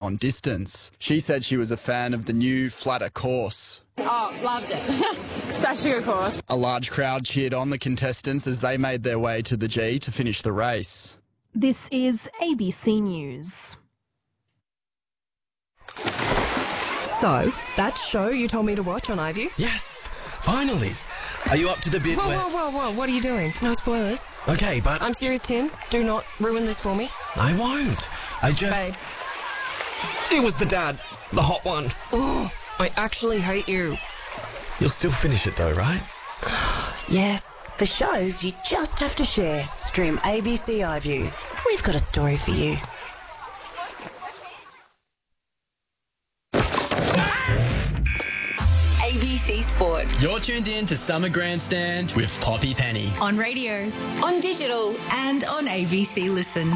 on distance. She said she was a fan of the new flatter course. Oh, loved it. Such a good course. A large crowd cheered on the contestants as they made their way to the G to finish the race. This is ABC News. So, that show you told me to watch on iView? Yes, finally. Are you up to the bit where... Whoa, what are you doing? No spoilers. Okay, but... I'm serious, Tim. Do not ruin this for me. I won't. I just... Babe. It was the dad. The hot one. Oh, I actually hate you. You'll still finish it though, right? Yes. For shows you just have to share, stream ABC iView. We've got a story for you. ABC Sport. You're tuned in to Summer Grandstand with Poppy Penny. On radio, on digital, and on ABC Listen.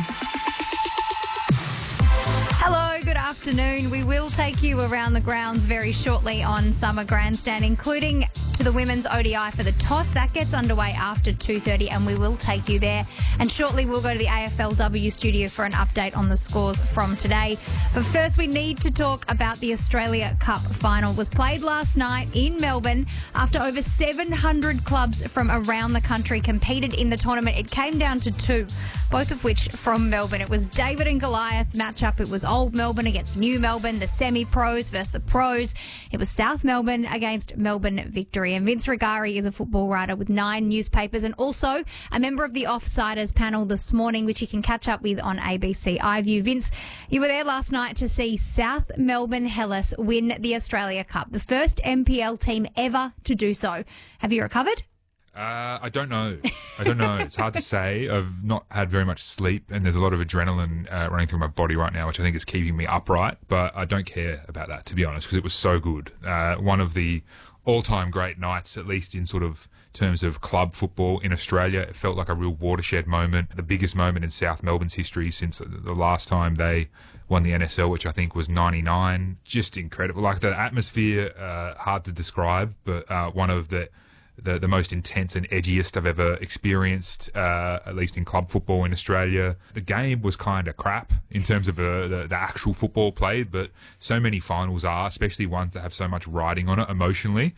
Hello, good afternoon. We will take you around the grounds very shortly on Summer Grandstand, including to the women's ODI for the toss. That gets underway after 2:30 and we will take you there. And shortly we'll go to the AFLW studio for an update on the scores from today. But first we need to talk about the Australia Cup final. It was played last night in Melbourne after over 700 clubs from around the country competed in the tournament. It came down to two, both of which from Melbourne. It was David and Goliath matchup. It was Old Melbourne against New Melbourne, the semi-pros versus the pros. It was South Melbourne against Melbourne Victory. And Vince Rigari is a football writer with 9 newspapers and also a member of the Offsiders panel this morning, which you can catch up with on ABC iView. Vince, you were there last night to see South Melbourne Hellas win the Australia Cup, the first NPL team ever to do so. Have you recovered? I don't know. It's hard to say. I've not had very much sleep and there's a lot of adrenaline running through my body right now, which I think is keeping me upright. But I don't care about that, to be honest, because it was so good. One of the all-time great nights, at least in sort of terms of club football in Australia. It felt like a real watershed moment, the biggest moment in South Melbourne's history since the last time they won the NSL, which I think was 99. Just incredible. Like the atmosphere, hard to describe, but one of the most intense and edgiest I've ever experienced, at least in club football in Australia. The game was kind of crap in terms of the actual football played, but so many finals are, especially ones that have so much riding on it emotionally,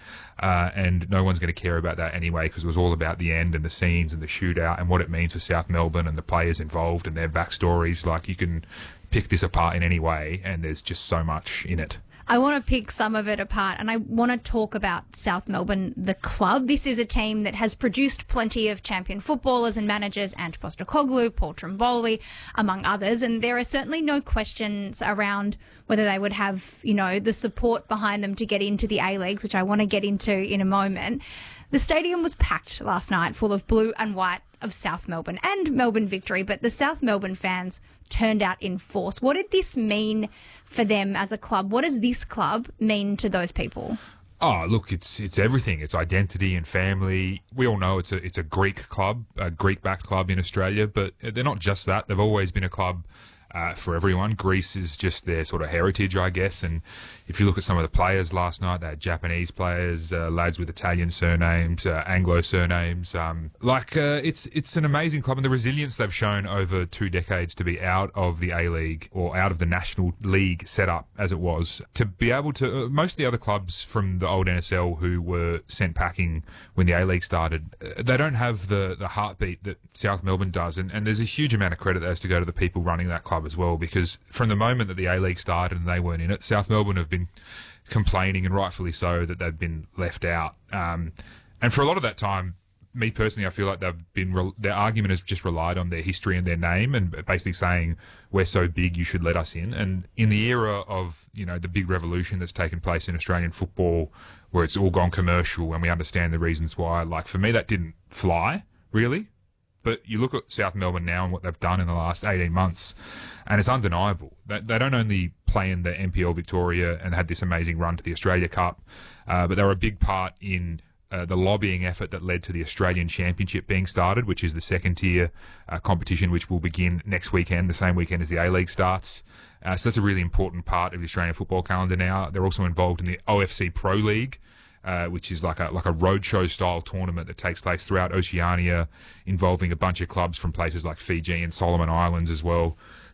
and no one's going to care about that anyway because it was all about the end and the scenes and the shootout and what it means for South Melbourne and the players involved and their backstories. Like, you can pick this apart in any way and there's just so much in it. I want to pick some of it apart and I want to talk about South Melbourne, the club. This is a team that has produced plenty of champion footballers and managers, Ant Postecoglou, Paul Trimboli, among others, and there are certainly no questions around whether they would have, the support behind them to get into the A-Leagues, which I want to get into in a moment. The stadium was packed last night, full of blue and white of South Melbourne and Melbourne Victory, but the South Melbourne fans turned out in force. What did this mean for them as a club? What does this club mean to those people? Oh, look, it's everything. It's identity and family. We all know it's a Greek club, a Greek-backed club in Australia, but they're not just that. They've always been a club for everyone. Greece is just their sort of heritage, I guess. And if you look at some of the players last night, they had Japanese players, lads with Italian surnames, Anglo surnames. It's an amazing club, and the resilience they've shown over 2 decades to be out of the A-League or out of the National League setup as it was, to be able to, most of the other clubs from the old NSL who were sent packing when the A-League started, they don't have the heartbeat that South Melbourne does. And there's a huge amount of credit that has to go to the people running that club as well, because from the moment that the A-League started and they weren't in it, South Melbourne have been complaining, and rightfully so, that they've been left out. And for a lot of that time, me personally, I feel like their argument has just relied on their history and their name, and basically saying, we're so big, you should let us in. And in the era of, the big revolution that's taken place in Australian football, where it's all gone commercial and we understand the reasons why, like, for me, that didn't fly, really. But you look at South Melbourne now and what they've done in the last 18 months, and it's undeniable. They don't only play in the NPL Victoria and had this amazing run to the Australia Cup, but they were a big part in the lobbying effort that led to the Australian Championship being started, which is the second-tier competition, which will begin next weekend, the same weekend as the A-League starts. So that's a really important part of the Australian football calendar now. They're also involved in the OFC Pro League, which is like a roadshow style tournament that takes place throughout Oceania, involving a bunch of clubs from places like Fiji and Solomon Islands as well.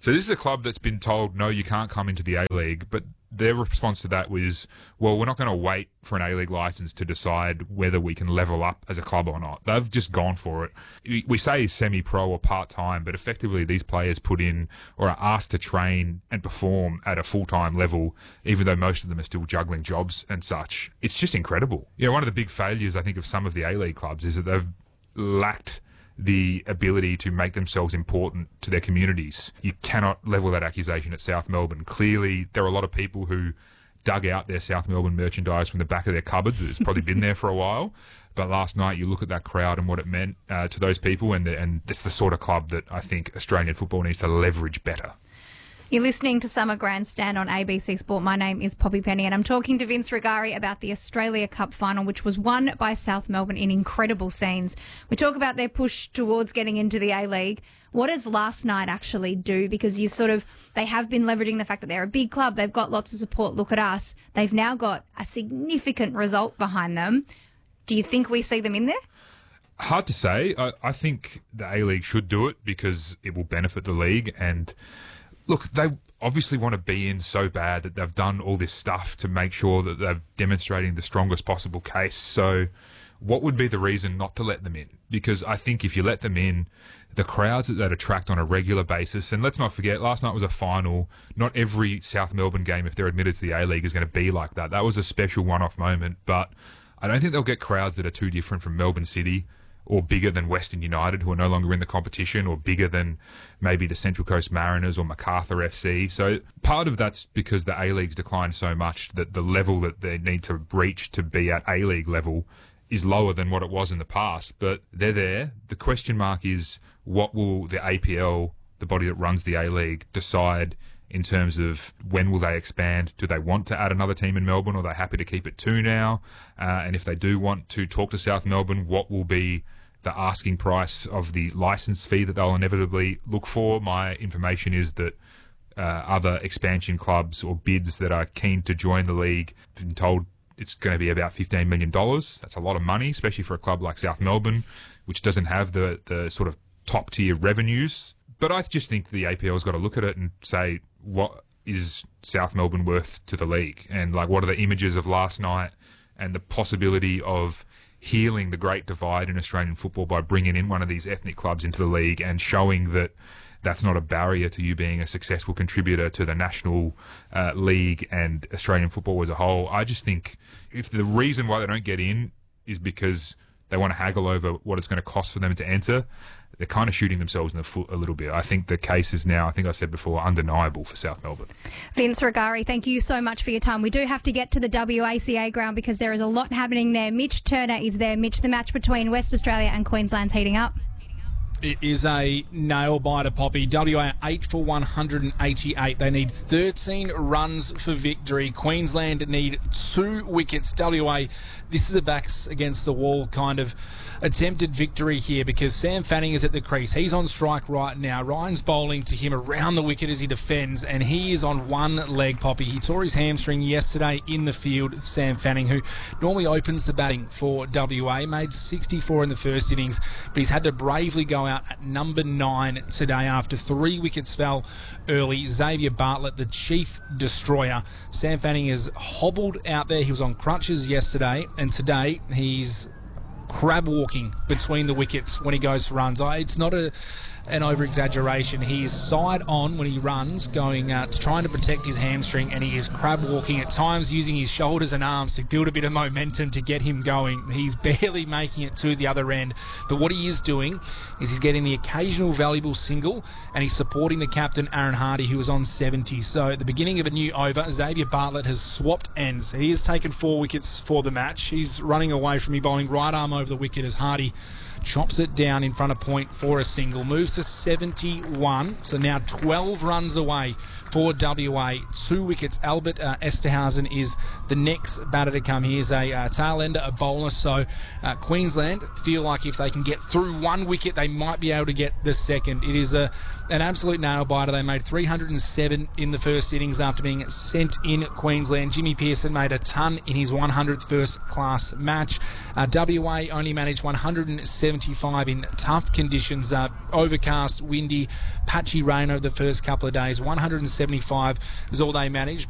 So this is a club that's been told, no, you can't come into the A-League, but their response to that was, well, we're not going to wait for an A-League licence to decide whether we can level up as a club or not. They've just gone for it. We say semi-pro or part-time, but effectively these players put in or are asked to train and perform at a full-time level, even though most of them are still juggling jobs and such. It's just incredible. One of the big failures, I think, of some of the A-League clubs is that they've lacked the ability to make themselves important to their communities. You cannot level that accusation at South Melbourne. Clearly, there are a lot of people who dug out their South Melbourne merchandise from the back of their cupboards. It's probably been there for a while. But last night, you look at that crowd and what it meant to those people, and it's the sort of club that I think Australian football needs to leverage better. You're listening to Summer Grandstand on ABC Sport. My name is Poppy Penny, and I'm talking to Vince Rigari about the Australia Cup final, which was won by South Melbourne in incredible scenes. We talk about their push towards getting into the A-League. What does last night actually do? Because they have been leveraging the fact that they're a big club. They've got lots of support. Look at us. They've now got a significant result behind them. Do you think we see them in there? Hard to say. I think the A-League should do it because it will benefit the league. And look, they obviously want to be in so bad that they've done all this stuff to make sure that they're demonstrating the strongest possible case. So what would be the reason not to let them in? Because I think if you let them in, the crowds that attract on a regular basis, and let's not forget, last night was a final. Not every South Melbourne game, if they're admitted to the A-League, is going to be like that. That was a special one-off moment, but I don't think they'll get crowds that are too different from Melbourne City or bigger than Western United, who are no longer in the competition, or bigger than maybe the Central Coast Mariners or MacArthur FC. So part of that's because the A-League's declined so much that the level that they need to reach to be at A-League level is lower than what it was in the past. But they're there. The question mark is, what will the APL, the body that runs the A-League, decide in terms of when will they expand? Do they want to add another team in Melbourne, or are they happy to keep it 2 now? And if they do want to talk to South Melbourne, what will be the asking price of the licence fee that they'll inevitably look for? My information is that other expansion clubs or bids that are keen to join the league have been told it's going to be about $15 million. That's a lot of money, especially for a club like South Melbourne, which doesn't have the sort of top-tier revenues. But I just think the APL's got to look at it and say, what is South Melbourne worth to the league? And what are the images of last night and the possibility of healing the great divide in Australian football by bringing in one of these ethnic clubs into the league and showing that that's not a barrier to you being a successful contributor to the national league and Australian football as a whole. I just think if the reason why they don't get in is because they want to haggle over what it's going to cost for them to enter, they're kind of shooting themselves in the foot a little bit. I think the case is now, I think I said before, undeniable for South Melbourne. Vince Rigari, thank you so much for your time. We do have to get to the WACA ground because there is a lot happening there. Mitch Turner is there. Mitch, the match between West Australia and Queensland's heating up. It is a nail-biter, Poppy. WA 8 for 188. They need 13 runs for victory. Queensland need 2 wickets. WA, this is a backs against the wall kind of attempted victory here because Sam Fanning is at the crease. He's on strike right now. Ryan's bowling to him around the wicket as he defends, and he is on one leg, Poppy. He tore his hamstring yesterday in the field, Sam Fanning, who normally opens the batting for WA, made 64 in the first innings, but he's had to bravely go out at number 9 today after 3 wickets fell early. Xavier Bartlett, the chief destroyer. Sam Fanning is hobbled out there. He was on crutches yesterday, and today he's crab walking between the wickets when he goes for runs. It's not an over-exaggeration. He is side on when he runs, going trying to protect his hamstring, and he is crab walking at times, using his shoulders and arms to build a bit of momentum to get him going. He's barely making it to the other end, but what he is doing is he's getting the occasional valuable single, and he's supporting the captain, Aaron Hardy, who is on 70. So at the beginning of a new over, Xavier Bartlett has swapped ends. He has taken 4 wickets for the match. He's running away from me, bowling right arm over the wicket as Hardy chops it down in front of point for a single. Moves to 71, so now 12 runs away for WA. 2 wickets. Albert Esterhuizen is the next batter to come. He is a tail ender, a bowler, so Queensland feel like if they can get through 1 wicket, they might be able to get the second. It is an absolute nail-biter. They made 307 in the first innings after being sent in Queensland. Jimmy Pearson made a ton in his 100th first-class match. WA only managed 107 175 in tough conditions. Overcast, windy, patchy rain over the first couple of days. 175 is all they managed.